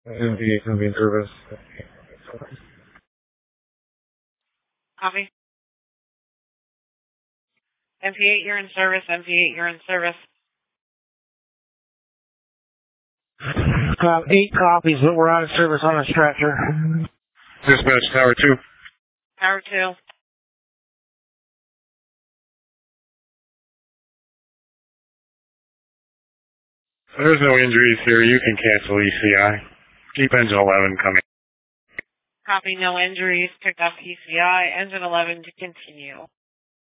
MV8 going to be in service. Copy. MV8, you're in service. MV8, you're in service. 8 copies, but we're out of service on a stretcher. Dispatch, Tower 2. Tower 2. There's no injuries here. You can cancel ECI. Keep engine 11 coming. Copy, no injuries. Pick up ECI. Engine 11 to continue.